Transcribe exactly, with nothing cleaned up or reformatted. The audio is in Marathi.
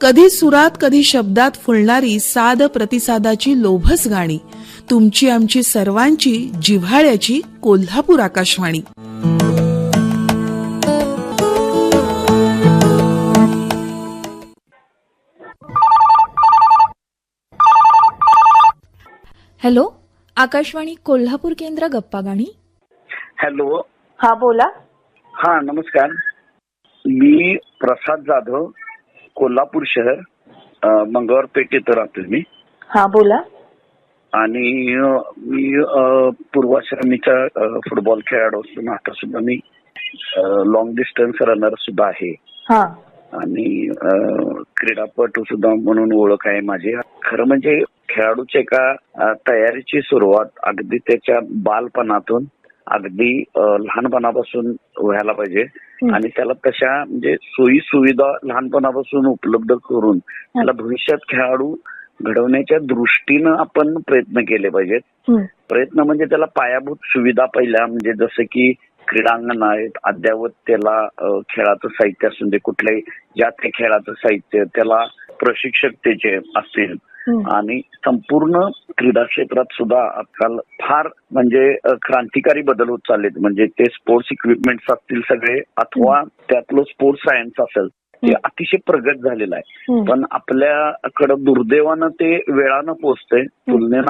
कधी सुरात कधी शब्दात फुलणारी साध प्रतिसादाची लोभस गाणी, तुमची आमची सर्वांची जिव्हाळ्याची कोल्हापूर आकाशवाणी. हॅलो, आकाशवाणी कोल्हापूर केंद्र गप्पा गाणी. हॅलो. हा बोला. हा नमस्कार. मी प्रसाद जाधव, कोल्हापूर शहर, मंगळवार पेठ इथं राहतो मी. हा बोला. आणि मी पूर्वाश्रमीचा फुटबॉल खेळाडू असून आता सुद्धा मी लॉंग डिस्टन्स रनर सुद्धा आहे. हा. आणि क्रीडापटू सुद्धा म्हणून ओळख आहे माझी. खरं म्हणजे खेळाडूच्या एका तयारीची सुरुवात अगदी त्याच्या बालपणातून अगदी लहानपणापासून व्हायला पाहिजे आणि त्याला तशा म्हणजे सोयी सुविधा लहानपणापासून उपलब्ध करून त्याला भविष्यात खेळाडू घडवण्याच्या दृष्टीनं आपण प्रयत्न केले पाहिजेत. प्रयत्न म्हणजे त्याला पायाभूत सुविधा पहिल्या म्हणजे जसं की क्रीडांगण आहेत, अद्यावत त्याला खेळाचं साहित्य असून दे, कुठल्याही ज्या ते खेळाचं साहित्य, त्याला प्रशिक्षक त्याचे असतील आणि संपूर्ण क्रीडा क्षेत्रात सुद्धा आजकाल फार म्हणजे क्रांतिकारी बदल होत चाललेत. म्हणजे ते स्पोर्ट्स इक्विपमेंट्स असतील सगळे अथवा त्यातलं स्पोर्ट्स सायन्स असेल ते अतिशय प्रगत झालेलं आहे. पण आपल्याकडं दुर्दैवानं ते वेळानं पोहोचतंय, तुलनेनं